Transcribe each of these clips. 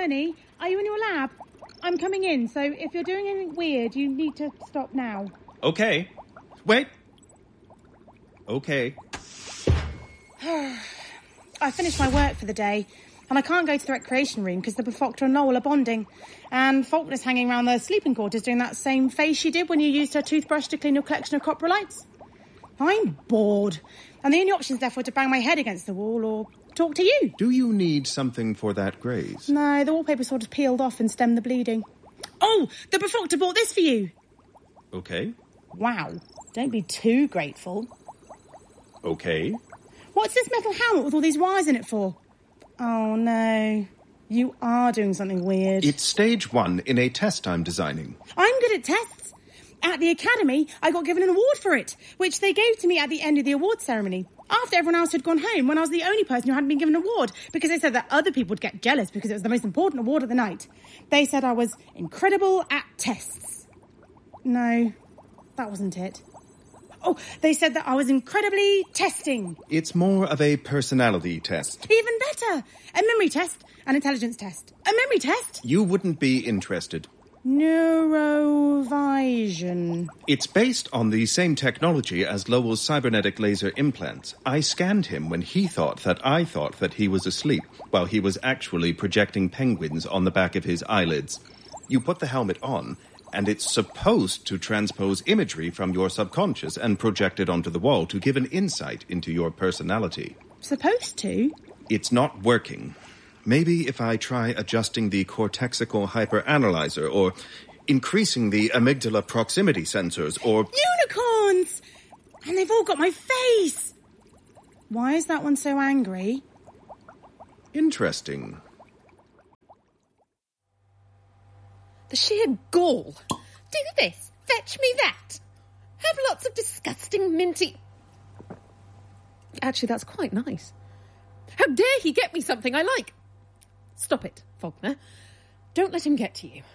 Ernie, are you in your lab? I'm coming in, so if you're doing anything weird, you need to stop now. Okay. Wait. Okay. I finished my work for the day, and I can't go to the recreation room because the Profoctor and Noel are bonding. And Faulkner's hanging around the sleeping quarters doing that same face she did when you used her toothbrush to clean your collection of coprolites. I'm bored, and the only options left were to bang my head against the wall or talk to you. Do you need something for that graze? No, the wallpaper sort of peeled off and stemmed the bleeding. Oh, the Profoctor bought this for you. Okay. Wow, don't be too grateful. Okay. What's this metal helmet with all these wires in it for? Oh, no. You are doing something weird. It's stage 1 in a test I'm designing. I'm good at tests. At the academy, I got given an award for it, which they gave to me at the end of the awards ceremony, after everyone else had gone home, when I was the only person who hadn't been given an award, because they said that other people would get jealous because it was the most important award of the night. They said I was incredible at tests. No, that wasn't it. Oh, they said that I was incredibly testing. It's more of a personality test. Even better. A memory test, an intelligence test. A memory test. You wouldn't be interested. Neurovision. It's based on the same technology as Lowell's cybernetic laser implants. I scanned him when he thought that he was asleep, while he was actually projecting penguins on the back of his eyelids. You put the helmet on, and it's supposed to transpose imagery from your subconscious and project it onto the wall to give an insight into your personality. Supposed to? It's not working. Maybe if I try adjusting the cortexical hyperanalyzer, or increasing the amygdala proximity sensors, or... Unicorns! And they've all got my face! Why is that one so angry? Interesting. The sheer gall. Do this, fetch me that. Have lots of disgusting minty... Actually, that's quite nice. How dare he get me something I like? Stop it, Faulkner. Don't let him get to you.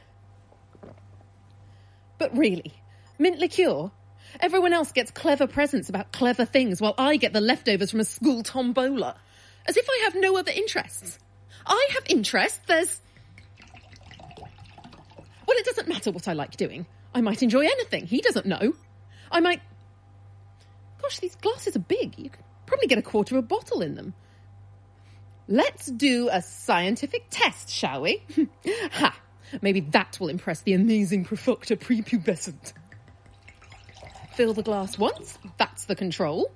But really, mint liqueur? Everyone else gets clever presents about clever things while I get the leftovers from a school tombola. As if I have no other interests. I have interests, there's... Well, it doesn't matter what I like doing. I might enjoy anything. He doesn't know. I might... Gosh, these glasses are big. You could probably get a quarter of a bottle in them. Let's do a scientific test, shall we? Ha! Maybe that will impress the amazing Profoctor prepubescent. Fill the glass once. That's the control.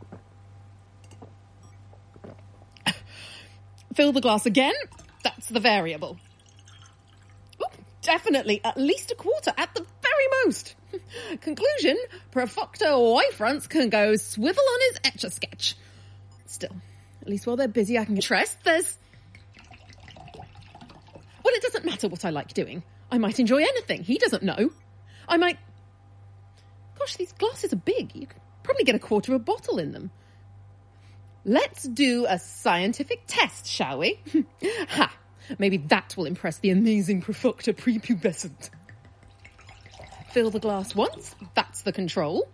Fill the glass again. That's the variable. Ooh, definitely at least a quarter at the very most. Conclusion, Profoctor Y-fronts can go swivel on his Etch-a-Sketch. Still... At least while they're busy, I can get interest. There's... Well, it doesn't matter what I like doing. I might enjoy anything. He doesn't know. I might... Gosh, these glasses are big. You could probably get a quarter of a bottle in them. Let's do a scientific test, shall we? Ha! Maybe that will impress the amazing Profoctor prepubescent. Fill the glass once. That's the control.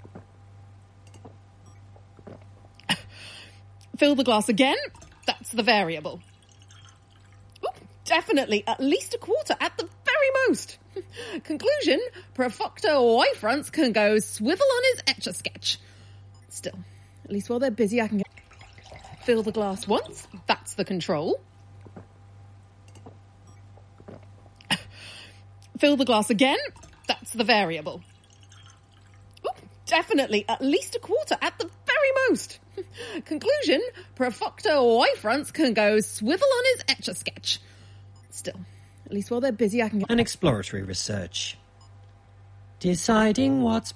Fill the glass again. That's the variable. Ooh, definitely at least a quarter at the very most. Conclusion, Profoctor Y-fronts can go swivel on his Etch-a-Sketch. Still, at least while they're busy, I can get... Fill the glass once. That's the control. Fill the glass again. That's the variable. Ooh, definitely at least a quarter at the very most. Conclusion, Profoctor Y-fronts can go swivel on his Etch-a-Sketch. Still, at least while they're busy, I can get... An exploratory research. Deciding what's